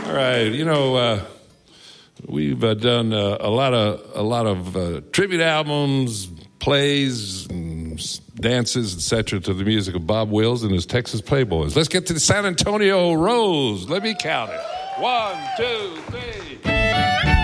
All right, we've done a lot of tribute albums, plays, and dances, etc., to the music of Bob Wills and his Texas Playboys. Let's get to the San Antonio Rose. Let me count it. 1, 2, 3.